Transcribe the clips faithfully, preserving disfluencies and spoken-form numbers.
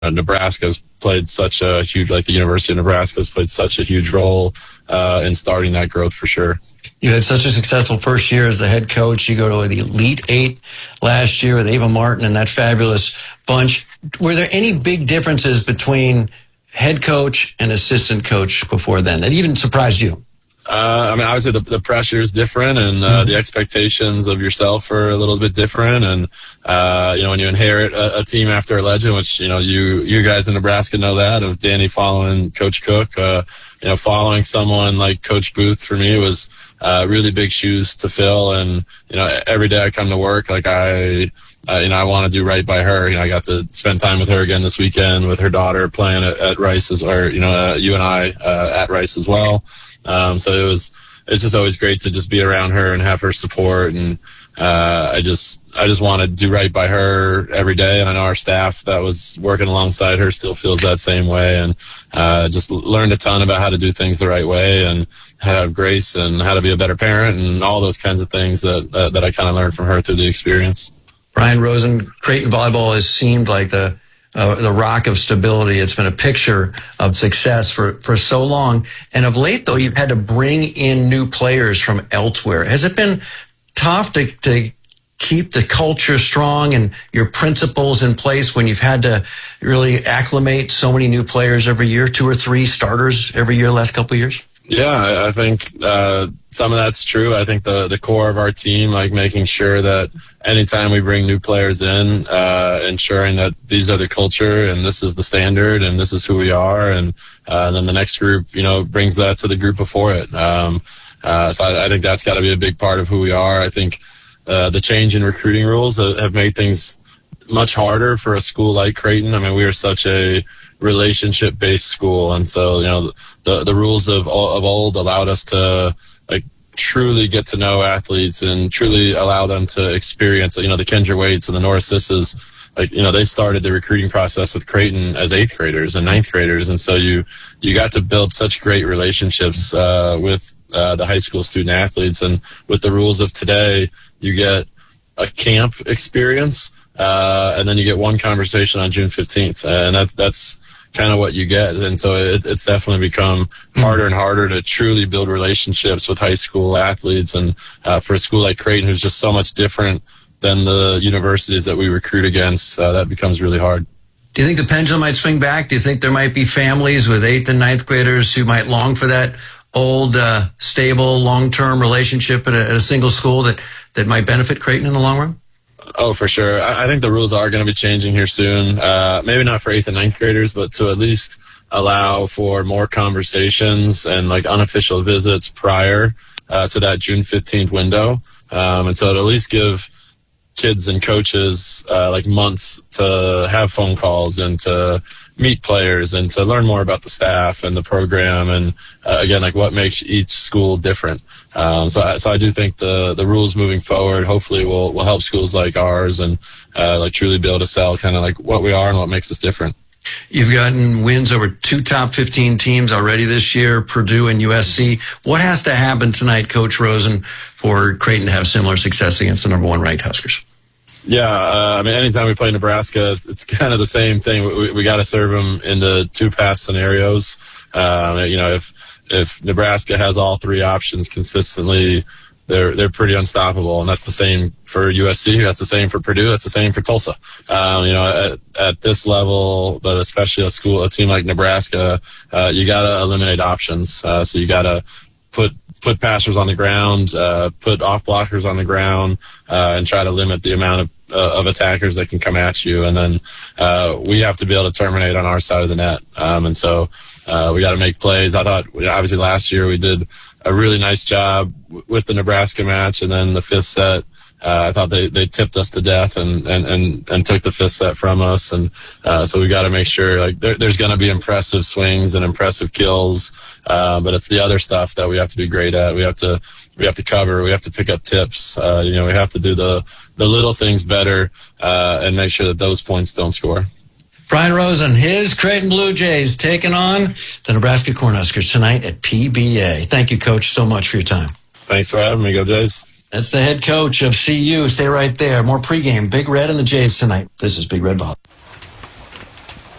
uh, Nebraska's played such a huge, like the University of Nebraska has played such a huge role uh, in starting that growth for sure. You had such a successful first year as the head coach. You go to the Elite Eight last year with Ava Martin and that fabulous bunch. Were there any big differences between head coach and assistant coach before then that even surprised you? Uh, I mean, obviously the, the pressure is different, and uh, mm-hmm. the expectations of yourself are a little bit different. And uh, you know, when you inherit a, a team after a legend, which you know you you guys in Nebraska know that, of Danny following Coach Cook, uh, you know, following someone like Coach Booth for me was uh, really big shoes to fill. And you know, every day I come to work, like I. Uh, you know, I want to do right by her. You know, I got to spend time with her again this weekend with her daughter playing at, at Rice, or you know, uh, you and I uh, at Rice as well. Um, so it was, it's just always great to just be around her and have her support. And, uh, I just, I just want to do right by her every day. And I know our staff that was working alongside her still feels that same way. And, uh, just learned a ton about how to do things the right way and how to have grace and how to be a better parent and all those kinds of things that, uh, that I kind of learned from her through the experience. Brian Rosen, Creighton volleyball has seemed like the Uh, the rock of stability. It's been a picture of success for, for so long. And of late, though, you've had to bring in new players from elsewhere. Has it been tough to, to keep the culture strong and your principles in place when you've had to really acclimate so many new players every year, two or three starters every year the last couple of years? Yeah, I think uh, some of that's true. I think the, the core of our team, like making sure that anytime we bring new players in, uh, ensuring that these are the culture and this is the standard and this is who we are. And, uh, and then the next group, you know, brings that to the group before it. Um, uh, so I, I think that's got to be a big part of who we are. I think uh, the change in recruiting rules have made things much harder for a school like Creighton. I mean, we are such a relationship-based school, and so you know the the rules of of old allowed us to like truly get to know athletes and truly allow them to experience. You know, the Kendra Waits and the Nora Sisses, like you know, they started the recruiting process with Creighton as eighth graders and ninth graders, and so you you got to build such great relationships uh, with uh, the high school student athletes. And with the rules of today, you get a camp experience. Uh, and then you get one conversation on June fifteenth, and that, that's kind of what you get. And so it, it's definitely become harder and harder to truly build relationships with high school athletes. And uh, for a school like Creighton, who's just so much different than the universities that we recruit against, uh, that becomes really hard. Do you think the pendulum might swing back? Do you think there might be families with eighth and ninth graders who might long for that old, uh, stable, long-term relationship at a, at a single school that, that might benefit Creighton in the long run? Oh, for sure. I think the rules are going to be changing here soon. Uh, maybe not for eighth and ninth graders, but to at least allow for more conversations and like unofficial visits prior uh, to that June fifteenth window. Um, and so to at least give kids and coaches uh, like months to have phone calls and to meet players and to learn more about the staff and the program and uh, again, like what makes each school different. Um, so, I, so I do think the, the rules moving forward hopefully will, will help schools like ours and uh, like truly be able to sell kind of like what we are and what makes us different. You've gotten wins over two top fifteen teams already this year, Purdue and U S C. What has to happen tonight, Coach Rosen, for Creighton to have similar success against the number one ranked Huskers? Yeah, uh, I mean, anytime we play Nebraska, it's, it's kind of the same thing. We, we got to serve them into two pass scenarios. Uh, you know, if if Nebraska has all three options consistently, they're they're pretty unstoppable, and that's the same for U S C. That's the same for Purdue. That's the same for Tulsa. Um, you know, at, at this level, but especially a school, a team like Nebraska, uh, you got to eliminate options. Uh, so you got to put put passers on the ground, uh, put off blockers on the ground, uh, and try to limit the amount of uh, of attackers that can come at you. And then uh, we have to be able to terminate on our side of the net. Um, and so uh, we got to make plays. I thought, obviously, last year we did a really nice job w- with the Nebraska match, and then the fifth set. Uh, I thought they, they tipped us to death and, and, and, and took the fifth set from us. And, uh, so we got to make sure like there, there's going to be impressive swings and impressive kills. Uh, but it's the other stuff that we have to be great at. We have to, we have to cover, we have to pick up tips. Uh, you know, we have to do the, the little things better, uh, and make sure that those points don't score. Brian Rosen, his Creighton Blue Jays taking on the Nebraska Cornhuskers tonight at P B A. Thank you, Coach, so much for your time. Thanks for having me. Go Jays. That's the head coach of C U. Stay right there. More pregame. Big Red and the Jays tonight. This is Big Red Ball.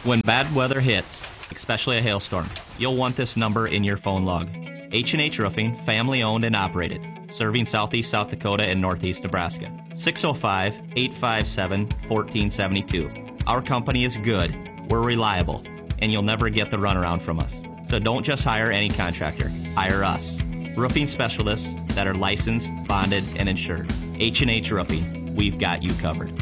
When bad weather hits, especially a hailstorm, you'll want this number in your phone log. H and H Roofing, family owned and operated, serving southeast South Dakota and northeast Nebraska. six oh five, eight five seven, one four seven two. Our company is good, we're reliable, and you'll never get the runaround from us. So don't just hire any contractor, hire us. Roofing specialists that are licensed, bonded, and insured. H and H Roofing, we've got you covered.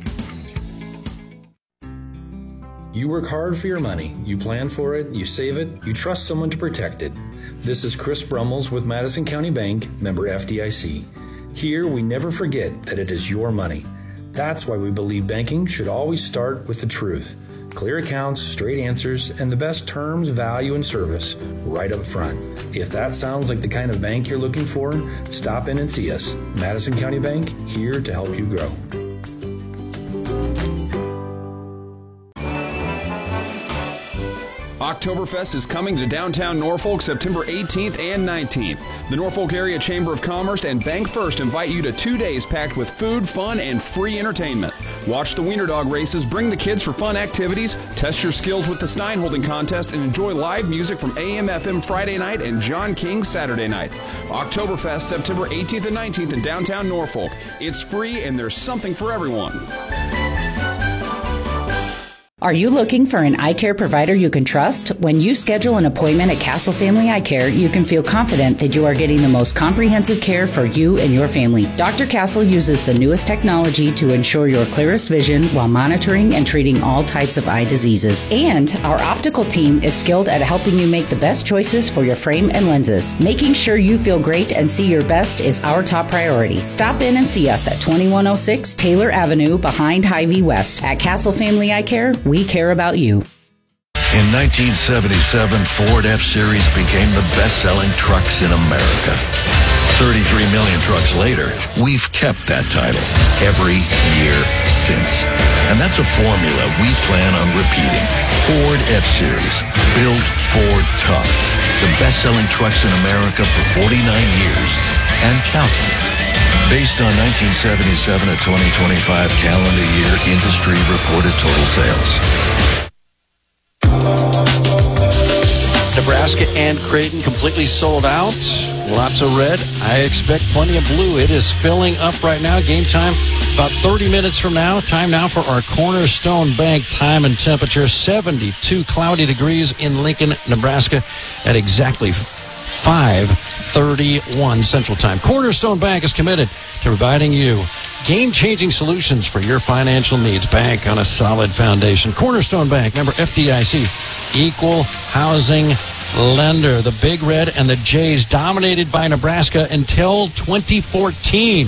You work hard for your money. You plan for it, you save it, you trust someone to protect it. This is Chris Brummels with Madison County Bank, member F D I C. Here, we never forget that it is your money. That's why we believe banking should always start with the truth. Clear accounts, straight answers, and the best terms, value, and service right up front. If that sounds like the kind of bank you're looking for, stop in and see us. Madison County Bank, here to help you grow. Oktoberfest is coming to downtown Norfolk September eighteenth and nineteenth. The Norfolk Area Chamber of Commerce and Bank First invite you to two days packed with food, fun, and free entertainment. Watch the Wiener Dog races, bring the kids for fun activities, test your skills with the Stein Holding Contest, and enjoy live music from A M F M Friday night and John King Saturday night. Oktoberfest September eighteenth and nineteenth in downtown Norfolk. It's free and there's something for everyone. Are you looking for an eye care provider you can trust? When you schedule an appointment at Castle Family Eye Care, you can feel confident that you are getting the most comprehensive care for you and your family. Doctor Castle uses the newest technology to ensure your clearest vision while monitoring and treating all types of eye diseases. And our optical team is skilled at helping you make the best choices for your frame and lenses. Making sure you feel great and see your best is our top priority. Stop in and see us at twenty-one oh six Taylor Avenue behind Hy-Vee West. At Castle Family Eye Care, we care about you. In nineteen seventy-seven, Ford F-Series became the best-selling trucks in America. thirty-three million trucks later, we've kept that title every year since. And that's a formula we plan on repeating. Ford F-Series, built Ford tough. The best-selling trucks in America for forty-nine years and counting. Based on nineteen seventy-seven to twenty twenty-five calendar year industry reported total sales. Nebraska and Creighton completely sold out. Lots of red. I expect plenty of blue. It is filling up right now. Game time about thirty minutes from now. Time now for our Cornerstone Bank time and temperature. seventy-two cloudy degrees in Lincoln, Nebraska at exactly five thirty-one Central Time. Cornerstone Bank is committed to providing you game-changing solutions for your financial needs. Bank on a solid foundation. Cornerstone Bank, member F D I C, equal housing lender. The Big Red and the Jays dominated by Nebraska until twenty fourteen.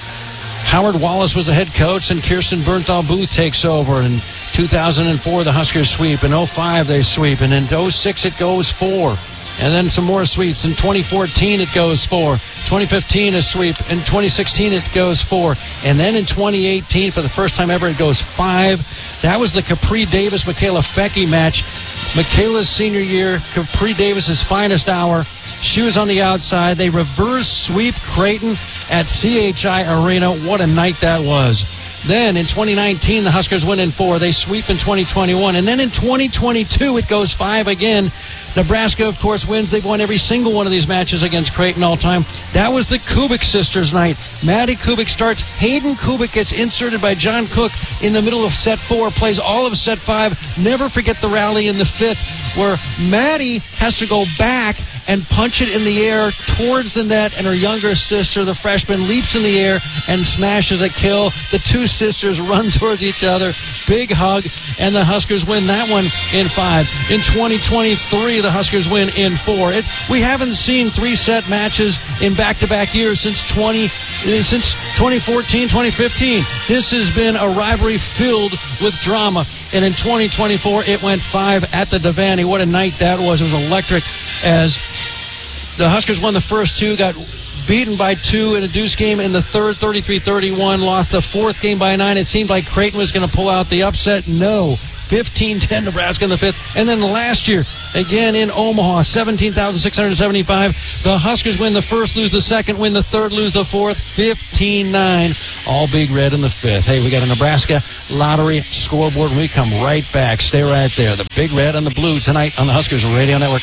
Howard Wallace was the head coach, and Kirsten Bernthal Booth takes over. In two thousand four, the Huskers sweep. In oh five, they sweep. And in oh six, it goes four. And then some more sweeps. In twenty fourteen, it goes four. twenty fifteen, a sweep. In twenty sixteen, it goes four. And then in twenty eighteen, for the first time ever, it goes five. That was the Capri Davis-Michaela Fecke match. Michaela's senior year, Capri Davis's finest hour. She was on the outside. They reverse sweep Creighton at C H I Arena. What a night that was. Then in twenty nineteen, the Huskers win in four. They sweep in twenty twenty-one. And then in twenty twenty-two, it goes five again. Nebraska, of course, wins. They've won every single one of these matches against Creighton all time. That was the Kubik sisters night. Maddie Kubik starts. Hayden Kubik gets inserted by John Cook in the middle of set four, plays all of set five. Never forget the rally in the fifth where Maddie has to go back and punch it in the air towards the net, and her younger sister, the freshman, leaps in the air and smashes a kill. The two sisters run towards each other. Big hug, and the Huskers win that one in five. In twenty twenty-three, the Huskers win in four. It, we haven't seen three-set matches in back-to-back years since twenty since twenty fourteen, twenty fifteen. This has been a rivalry filled with drama. And in twenty twenty-four, it went five at the Devaney. What a night that was. It was electric as the Huskers won the first two, got beaten by two in a deuce game in the third, thirty-three thirty-one, lost the fourth game by nine. It seemed like Creighton was going to pull out the upset. No. fifteen ten Nebraska in the fifth. And then last year, again in Omaha, seventeen thousand six hundred seventy-five. The Huskers win the first, lose the second, win the third, lose the fourth, fifteen nine. All Big Red in the fifth. Hey, we got a Nebraska Lottery scoreboard. We come right back. Stay right there. The Big Red and the Blue tonight on the Huskers Radio Network.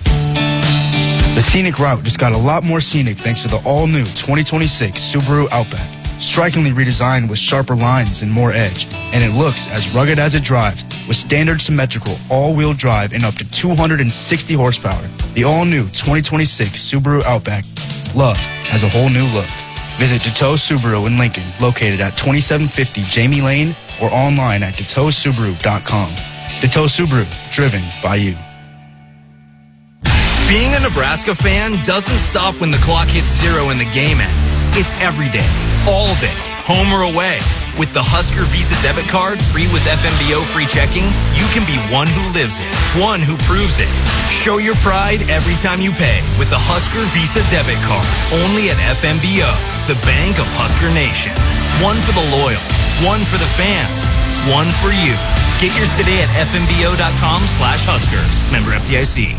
The scenic route just got a lot more scenic thanks to the all-new twenty twenty-six Subaru Outback. Strikingly redesigned with sharper lines and more edge, and it looks as rugged as it drives with standard symmetrical all-wheel drive and up to two hundred sixty horsepower. The all-new twenty twenty-six Subaru Outback. Love has a whole new look. Visit Deto Subaru in Lincoln, located at twenty-seven fifty Jamie Lane, or online at deto subaru dot com. Deto Subaru, driven by you. Being a Nebraska fan doesn't stop when the clock hits zero and the game ends. It's every day, all day, home or away. With the Husker Visa debit card, free with F M B O free checking, you can be one who lives it, one who proves it. Show your pride every time you pay with the Husker Visa debit card, only at F M B O, the bank of Husker Nation. One for the loyal, one for the fans, one for you. Get yours today at F M B O dot com slash Huskers. Member F D I C.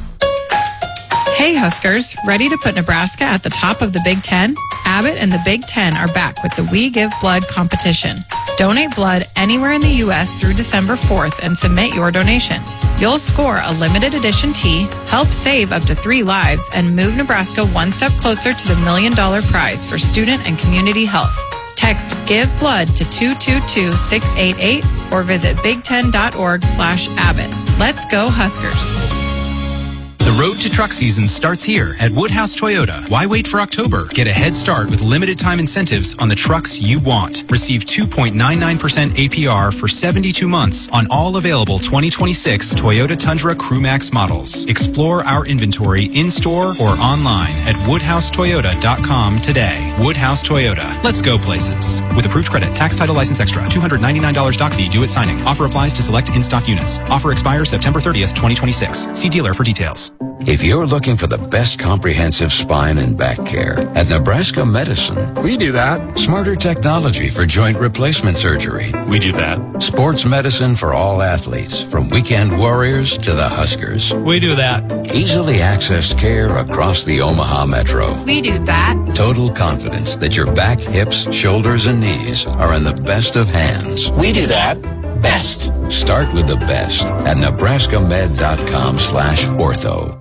Hey Huskers, ready to put Nebraska at the top of the Big Ten? Abbott and the Big Ten are back with the We Give Blood competition. Donate blood anywhere in the U S through December fourth and submit your donation. You'll score a limited edition tee, help save up to three lives, and move Nebraska one step closer to the million dollar prize for student and community health. Text Give Blood to two two two six eight eight or visit big ten dot org slash Abbott. Let's go Huskers. The road to truck season starts here at Woodhouse Toyota. Why wait for October? Get a head start with limited time incentives on the trucks you want. Receive two point nine nine percent A P R for seventy-two months on all available twenty twenty-six Toyota Tundra Crewmax models. Explore our inventory in-store or online at woodhouse toyota dot com today. Woodhouse Toyota. Let's go places. With approved credit, tax, title, license extra, two hundred ninety-nine dollars doc fee due at signing. Offer applies to select in-stock units. Offer expires September thirtieth, twenty twenty-six. See dealer for details. If you're looking for the best comprehensive spine and back care, at Nebraska Medicine, we do that. Smarter technology for joint replacement surgery, we do that. Sports medicine for all athletes, from weekend warriors to the Huskers, we do that. Easily accessed care across the Omaha Metro, we do that. Total confidence that your back, hips, shoulders, and knees are in the best of hands, we do that. Best. Start with the best at nebraska med dot com slash ortho.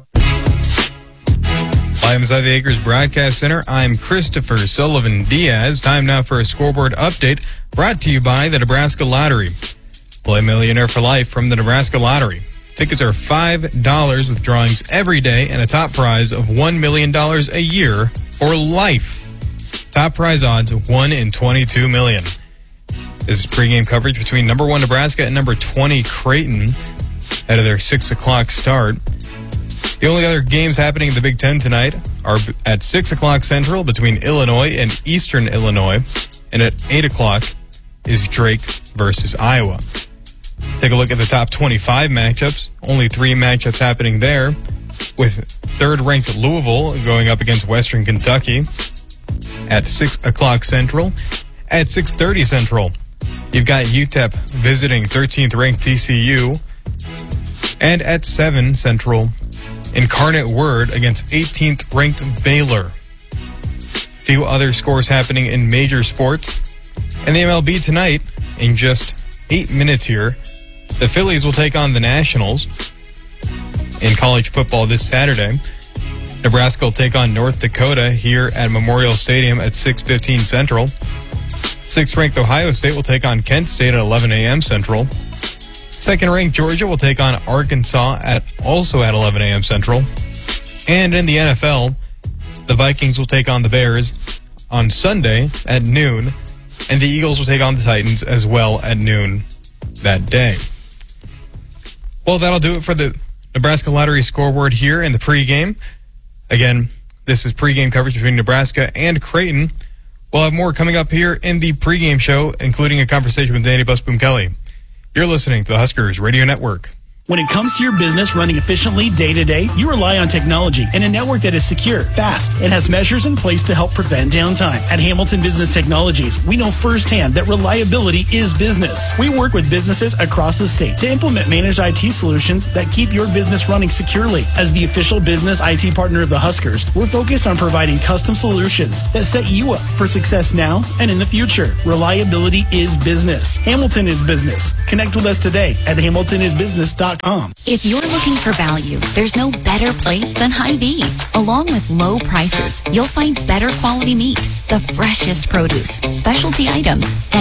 Live inside the Acres Broadcast Center, I'm Christopher Sullivan Diaz. Time now for a scoreboard update brought to you by the Nebraska Lottery. Play Millionaire for Life from the Nebraska Lottery. Tickets are five dollars with drawings every day and a top prize of one million dollars a year for life. Top prize odds one in twenty-two million. This is pregame coverage between number one Nebraska and number twenty Creighton ahead of their six o'clock start. The only other games happening in the Big Ten tonight are at six o'clock Central between Illinois and Eastern Illinois, and at eight o'clock is Drake versus Iowa. Take a look at the top twenty-five matchups. Only three matchups happening there, with third-ranked Louisville going up against Western Kentucky at six o'clock Central. At six thirty Central, you've got U T E P visiting thirteenth-ranked T C U, and at seven Central, Incarnate Word against eighteenth-ranked Baylor. Few other scores happening in major sports. And the M L B tonight, in just eight minutes here, the Phillies will take on the Nationals. In college football this Saturday, Nebraska will take on North Dakota here at Memorial Stadium at six fifteen Central. Sixth-ranked Ohio State will take on Kent State at eleven a.m. Central. Second-ranked Georgia will take on Arkansas at also at eleven a.m. Central. And in the N F L, the Vikings will take on the Bears on Sunday at noon, and the Eagles will take on the Titans as well at noon that day. Well, that'll do it for the Nebraska Lottery scoreboard here in the pregame. Again, this is pregame coverage between Nebraska and Creighton. We'll have more coming up here in the pregame show, including a conversation with Danny Busboom Kelly. You're listening to the Huskers Radio Network. When it comes to your business running efficiently day to day, you rely on technology and a network that is secure, fast, and has measures in place to help prevent downtime. At Hamilton Business Technologies, we know firsthand that reliability is business. We work with businesses across the state to implement managed I T solutions that keep your business running securely. As the official business I T partner of the Huskers, we're focused on providing custom solutions that set you up for success now and in the future. Reliability is business. Hamilton is business. Connect with us today at hamilton is business dot com. If you're looking for value, there's no better place than Hy-Vee. Along with low prices, you'll find better quality meat, the freshest produce, specialty items, and